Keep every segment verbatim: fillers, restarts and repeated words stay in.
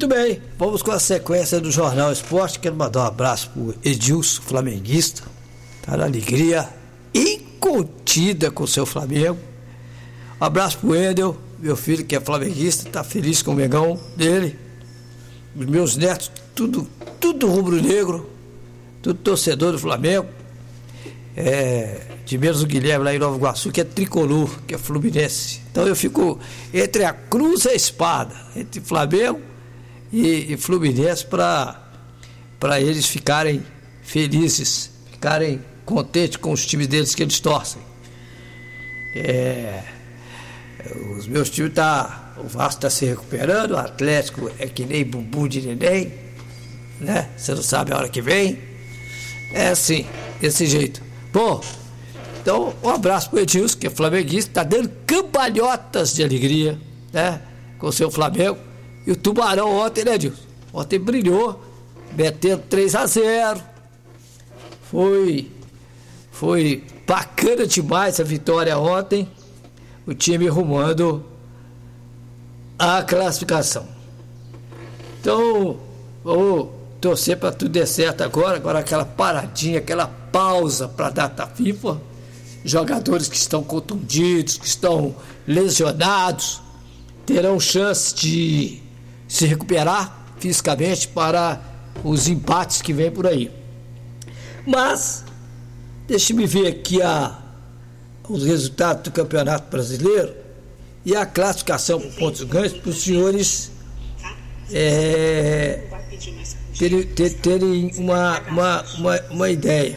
Muito bem, vamos com a sequência do Jornal Esporte. Quero mandar um abraço pro Edilson, flamenguista. Tá na alegria incontida com o seu Flamengo. Um abraço pro Wendel, meu filho que é flamenguista, tá feliz com o Mengão dele. Os meus netos, tudo, tudo rubro-negro, tudo torcedor do Flamengo. É, de menos o Guilherme lá em Nova Iguaçu, que é tricolor, que é fluminense. Então eu fico entre a cruz e a espada, entre Flamengo e, e Fluminense, para para eles ficarem felizes, ficarem contentes com os times deles que eles torcem. É, os meus times tá, o Vasco está se recuperando, o Atlético é que nem bumbum de neném, né? Você não sabe a hora que vem. É assim, desse jeito. Bom, então um abraço pro Edilson, que é flamenguista, tá dando cambalhotas de alegria, né? Com o seu Flamengo. E o Tubarão ontem, né, Edilson? Ontem brilhou, metendo três a zero. Foi, foi bacana demais a vitória ontem. O time rumando a classificação. Então, vamos torcer para tudo dar certo agora. Agora aquela paradinha, aquela pausa para a data FIFA. Jogadores que estão contundidos, que estão lesionados, terão chance de se recuperar fisicamente para os empates que vêm por aí. Mas, deixe-me ver aqui a, os resultados do Campeonato Brasileiro e a classificação por pontos ganhos para os senhores é, terem, ter, terem uma, uma, uma, uma ideia.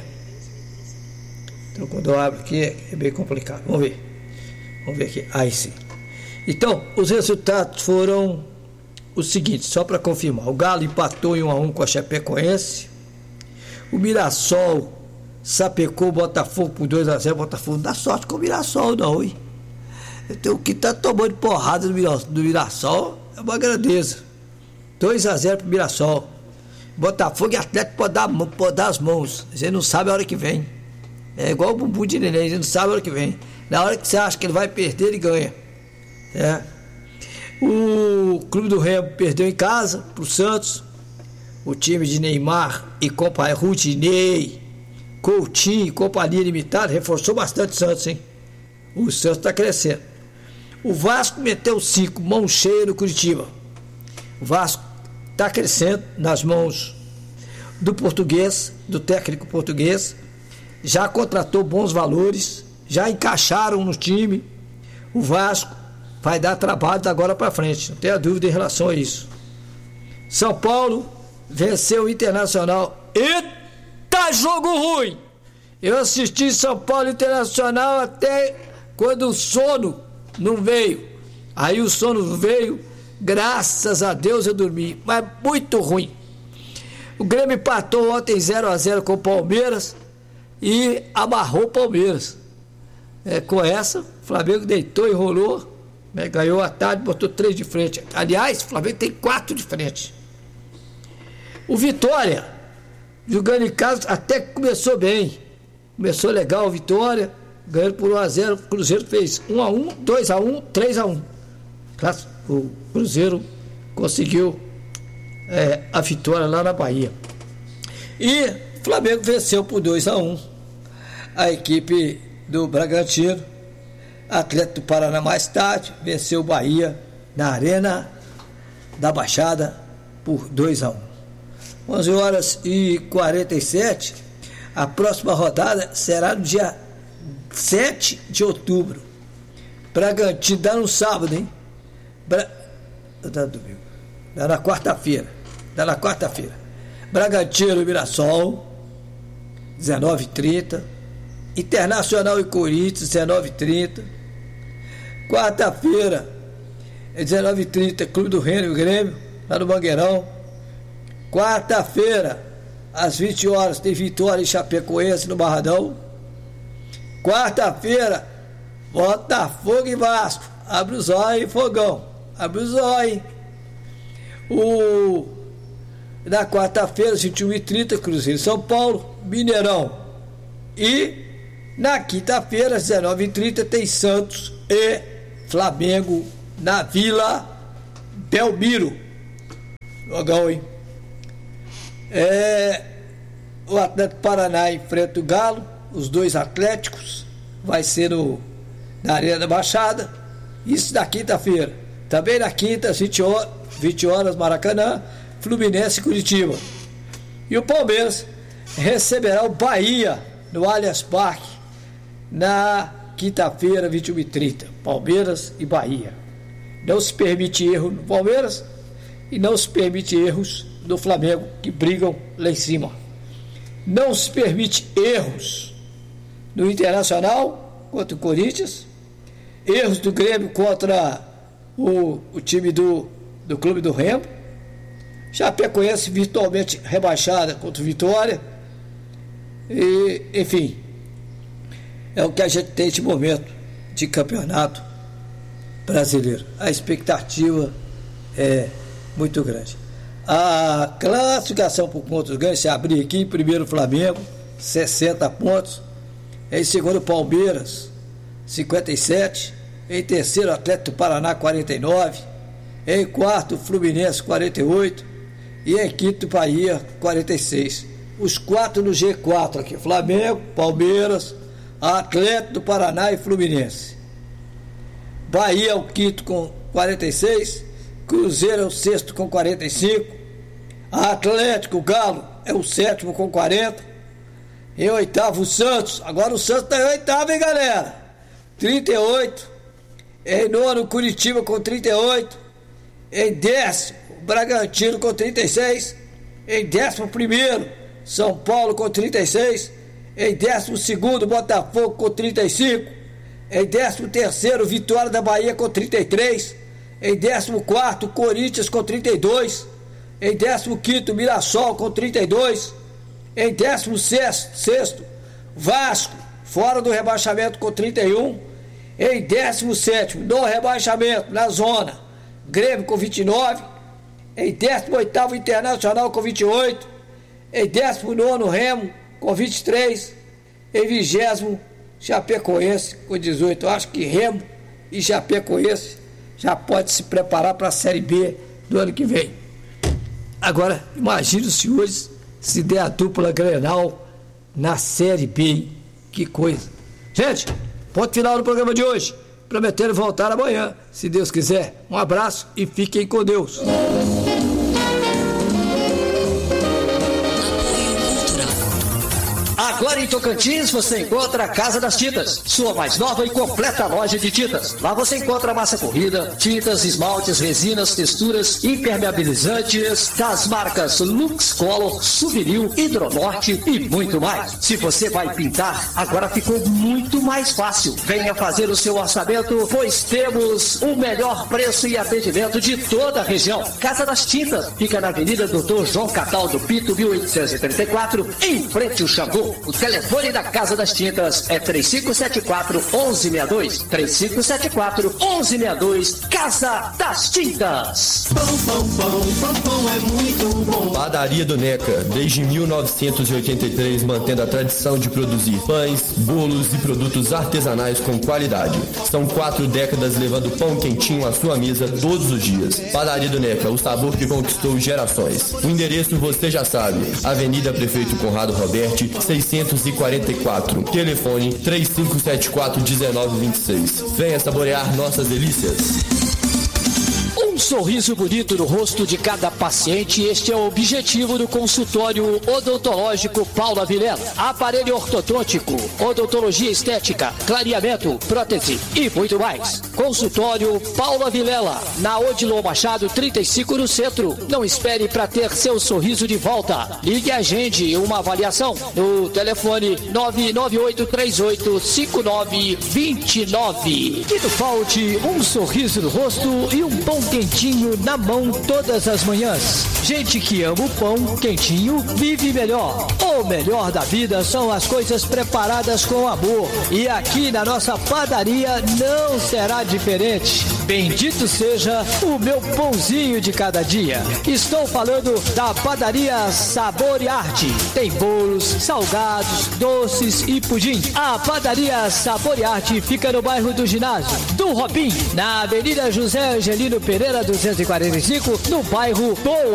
Então, quando eu abro aqui é bem complicado. Vamos ver. Vamos ver aqui. Aí sim. Então, os resultados foram os seguintes, só para confirmar. O Galo empatou em um a um com a Chapecoense. O Mirassol sapecou o Botafogo por dois a zero. O Botafogo não dá sorte com o Mirassol, não, hein? Então, o que está tomando porrada do Mirassol é uma grandeza. dois a zero para o Mirassol. Botafogo e Atlético pode dar, pode dar as mãos. Você não sabe a hora que vem. É igual o bumbum de neném, você não sabe a hora que vem. Na hora que você acha que ele vai perder, ele ganha. É. O Clube do Remo perdeu em casa para o Santos. O time de Neymar e companhia, Rudinei, Coutinho e companhia limitada, reforçou bastante o Santos, hein? O Santos está crescendo. O Vasco meteu cinco, mão cheia no Curitiba. O Vasco está crescendo nas mãos do português, do técnico português. Já contratou bons valores, já encaixaram no time. O Vasco vai dar trabalho da agora para frente, não tenha dúvida em relação a isso. São Paulo venceu o Internacional. Eita, jogo ruim! Eu assisti São Paulo Internacional até quando o sono não veio. Aí o sono veio, graças a Deus eu dormi, mas muito ruim. O Grêmio empatou ontem zero a zero com o Palmeiras e amarrou o Palmeiras. É, com essa, o Flamengo deitou e rolou, né, ganhou a tarde, botou três de frente. Aliás, o Flamengo tem quatro de frente. O Vitória, jogando em casa, até que começou bem. Começou legal o Vitória, ganhando por um a zero. O Cruzeiro fez um a um, dois a um, três a um. O Cruzeiro conseguiu é, a vitória lá na Bahia. E o Flamengo venceu por dois a um a equipe do Bragantino. Atlético do Paraná mais tarde venceu o Bahia na Arena da Baixada por dois a um. onze horas e quarenta e sete. A próxima rodada será no dia sete de outubro. Bragantino dá no sábado, hein? Bra... Dá no domingo. Dá na quarta-feira. Dá na quarta-feira. Bragantino e Mirassol, dezenove e trinta. Internacional e Corinthians, dezenove e trinta. Quarta-feira, dezenove e trinta, Clube do Remo e Grêmio, lá no Mangueirão. Quarta-feira, às vinte horas, tem Vitória e Chapecoense no Barradão. Quarta-feira, Botafogo e Vasco. Abre os olhos, Fogão. Abre os olhos. O... Na quarta-feira, às vinte e uma e trinta, Cruzeiro e São Paulo, Mineirão. E na quinta-feira, às dezenove e trinta, tem Santos e Flamengo na Vila Belmiro. Jogão, hein? É, o Atlético Paraná enfrenta o Galo, os dois Atléticos, vai ser no, na Arena da Baixada, isso na quinta-feira. Também na quinta, às vinte horas, vinte horas, Maracanã, Fluminense e Curitiba. E o Palmeiras receberá o Bahia no Allianz Parque na quinta-feira, vinte e uma e trinta. Palmeiras e Bahia. Não se permite erro no Palmeiras e não se permite erros do Flamengo, que brigam lá em cima. Não se permite erros no Internacional contra o Corinthians, erros do Grêmio contra o, o time do, do Clube do Remo, Chapecoense virtualmente rebaixada contra o Vitória, e, enfim, é o que a gente tem neste momento de campeonato brasileiro. A expectativa é muito grande. A classificação por pontos ganhos, se abrir aqui, em primeiro Flamengo, sessenta pontos, em segundo Palmeiras, cinquenta e sete, em terceiro Atlético do Paraná, quarenta e nove, em quarto Fluminense, quarenta e oito, e em quinto Bahia, quarenta e seis. Os quatro no G quatro aqui, Flamengo, Palmeiras, Atlético do Paraná e Fluminense. Bahia é o quinto com quarenta e seis, Cruzeiro é o sexto com quarenta e cinco, Atlético, Galo é o sétimo com quarenta, em oitavo o Santos, agora o Santos está em oitavo, hein, galera? trinta e oito, em nono Curitiba com trinta e oito, em décimo o Bragantino com trinta e seis, em décimo primeiro São Paulo com trinta e seis, em décimo segundo Botafogo com trinta e cinco, em décimo terceiro Vitória da Bahia com trinta e três, em décimo quarto Corinthians com trinta e dois, em décimo quinto Mirassol com trinta e dois, em décimo sexto Vasco fora do rebaixamento com trinta e um, em décimo sétimo no rebaixamento na zona Grêmio com vinte e nove, em décimo oitavo Internacional com vinte e oito, em décimo nono Remo com vinte e três, em vigésimo Chapecoense com dezoito. Eu acho que Remo e Chapecoense já pode se preparar para a Série B do ano que vem. Agora, imagine os senhores se der a dupla Grenal na Série B. Que coisa. Gente, ponto final do programa de hoje. Prometendo voltar amanhã, se Deus quiser. Um abraço e fiquem com Deus. Agora em Tocantins você encontra a Casa das Tintas, sua mais nova e completa loja de tintas. Lá você encontra massa corrida, tintas, esmaltes, resinas, texturas, impermeabilizantes das marcas Lux Color, Souvenir, Hidronorte e muito mais. Se você vai pintar, agora ficou muito mais fácil. Venha fazer o seu orçamento, pois temos o melhor preço e atendimento de toda a região. Casa das Tintas fica na Avenida Doutor João Cataldo Pinto, mil oitocentos e trinta e quatro, em frente ao Xangô. O telefone da Casa das Tintas é três cinco sete quatro, um um seis dois. três cinco sete quatro, um um seis dois. Casa das Tintas. Pão, pão, pão, pão, pão é muito bom. Padaria do Neca, desde mil novecentos e oitenta e três, mantendo a tradição de produzir pães, bolos e produtos artesanais com qualidade. São quatro décadas levando pão quentinho à sua mesa todos os dias. Padaria do Neca, o sabor que conquistou gerações. O endereço você já sabe, Avenida Prefeito Conrado Roberti, seiscentos e quarenta e quatro. Telefone três cinco sete quatro, um nove dois seis. Venha saborear nossas delícias. Um sorriso bonito no rosto de cada paciente, este é o objetivo do consultório odontológico Paula Vilela. Aparelho ortodôntico, odontologia estética, clareamento, prótese e muito mais. Consultório Paula Vilela, na Odilon Machado trinta e cinco no centro. Não espere para ter seu sorriso de volta. Ligue e agende uma avaliação no telefone nove nove oito três oito cinco nove dois nove. Que não falte um sorriso no rosto e um pão quentinho na mão todas as manhãs. Gente que ama o pão quentinho vive melhor. O melhor da vida são as coisas preparadas com amor. E aqui na nossa padaria não será diferente. Bendito seja o meu pãozinho de cada dia. Estou falando da padaria Sabor e Arte. Tem bolos, salgados, doces e pudim. A padaria Sabor e Arte fica no bairro do Ginásio do Robim, na Avenida José Angelino Pereira duzentos e quarenta e cinco, no bairro Boa